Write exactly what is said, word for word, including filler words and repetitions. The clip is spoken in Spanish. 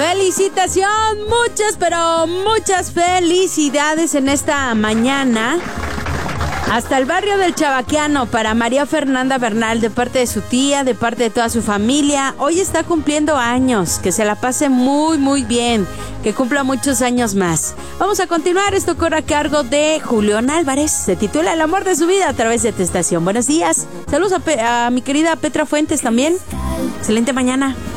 Felicitación, muchas, pero muchas felicidades en esta mañana. Hasta el barrio del Chabaquiano para María Fernanda Bernal, de parte de su tía, de parte de toda su familia. Hoy está cumpliendo años, que se la pase muy, muy bien, que cumpla muchos años más. Vamos a continuar, esto corre a cargo de Julián Álvarez. Se titula El amor de su vida a través de tu estación. Buenos días. Saludos a, Pe- a mi querida Petra Fuentes también. Excelente mañana.